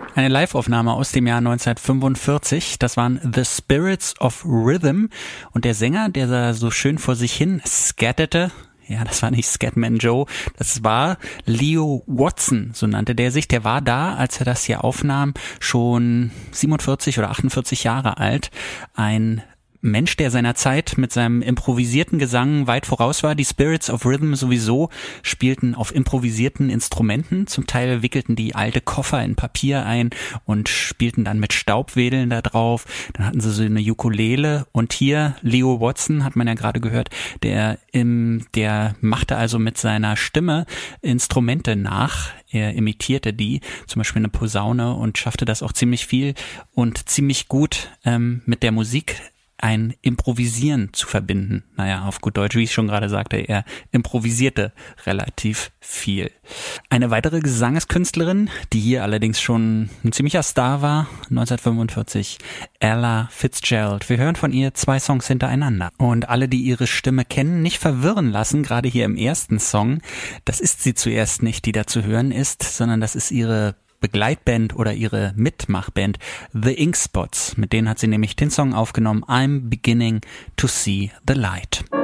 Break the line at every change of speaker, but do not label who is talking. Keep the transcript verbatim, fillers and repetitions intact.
Eine Live-Aufnahme aus dem Jahr neunzehnhundertfünfundvierzig. Das waren The Spirits of Rhythm. Und der Sänger, der da so schön vor sich hin scatterte, ja, das war nicht Scatman Joe, das war Leo Watson, so nannte der sich. Der war da, als er das hier aufnahm, schon siebenundvierzig oder achtundvierzig Jahre alt. Ein Mensch, der seiner Zeit mit seinem improvisierten Gesang weit voraus war. Die Spirits of Rhythm sowieso spielten auf improvisierten Instrumenten. Zum Teil wickelten die alte Koffer in Papier ein und spielten dann mit Staubwedeln da drauf. Dann hatten sie so eine Ukulele. Und hier Leo Watson, hat man ja gerade gehört, der im, der machte also mit seiner Stimme Instrumente nach. Er imitierte die, zum Beispiel eine Posaune, und schaffte das auch ziemlich viel und ziemlich gut ähm, mit der Musik ein Improvisieren zu verbinden. Naja, auf gut Deutsch, wie ich schon gerade sagte, er improvisierte relativ viel. Eine weitere Gesangskünstlerin, die hier allerdings schon ein ziemlicher Star war, neunzehnhundertfünfundvierzig, Ella Fitzgerald. Wir hören von ihr zwei Songs hintereinander. Und alle, die ihre Stimme kennen, nicht verwirren lassen, gerade hier im ersten Song. Das ist sie zuerst nicht, die da zu hören ist, sondern das ist ihre Begleitband oder ihre Mitmachband The Ink Spots. Mit denen hat sie nämlich den Song aufgenommen I'm Beginning to See the Light.